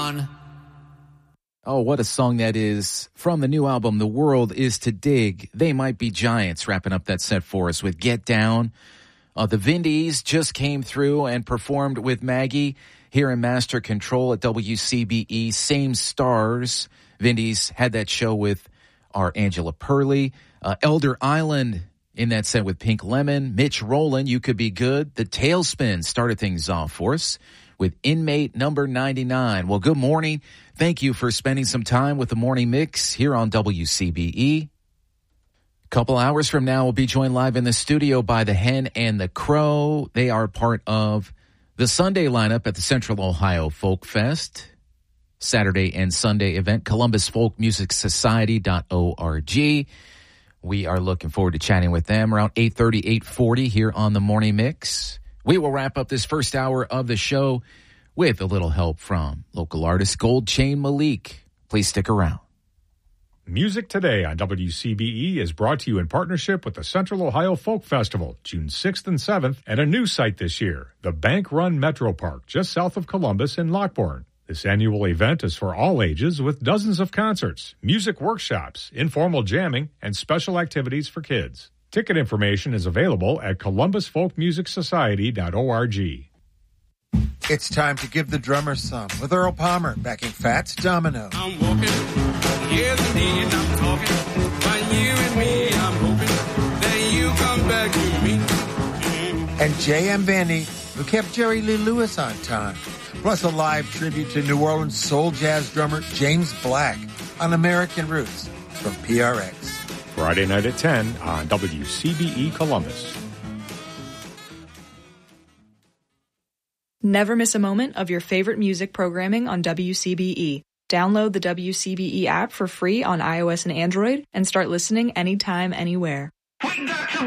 on. Oh, what a song that is from the new album, The World Is to Dig. They Might Be Giants, wrapping up that set for us with Get Down. The Vindies just came through and performed with Maggie here in Master Control at WCBE. Same Stars. Vindies had that show with our Angela Purley. Elder Island in that set with Pink Lemon. Mitch Rowland, You Could Be Good. The Tailspin started things off for us with Inmate Number 99. Well, good morning. Thank you for spending some time with the Morning Mix here on WCBE. A couple hours from now, we'll be joined live in the studio by the Hen and the Crow. They are part of the Sunday lineup at the Central Ohio Folk Fest. Saturday and Sunday event, columbusfolkmusicsociety.org. We are looking forward to chatting with them around 8:30, 8:40 here on the Morning Mix. We will wrap up this first hour of the show with a little help from local artist Gold Chain Malik. Please stick around. Music Today on WCBE is brought to you in partnership with the Central Ohio Folk Festival, June 6th and 7th, at a new site this year, the Bank Run Metro Park, just south of Columbus in Lockbourne. This annual event is for all ages with dozens of concerts, music workshops, informal jamming, and special activities for kids. Ticket information is available at columbusfolkmusicsociety.org. It's time to give the drummer some with Earl Palmer backing Fats Domino. I'm walking, yes indeed, I'm talking. By you and me, I'm hoping that you come back to me. And J.M. Vandy, who kept Jerry Lee Lewis on time. Plus a live tribute to New Orleans soul jazz drummer James Black on American Roots from PRX. Friday night at 10 on WCBE Columbus. Never miss a moment of your favorite music programming on WCBE. Download the WCBE app for free on iOS and Android and start listening anytime, anywhere.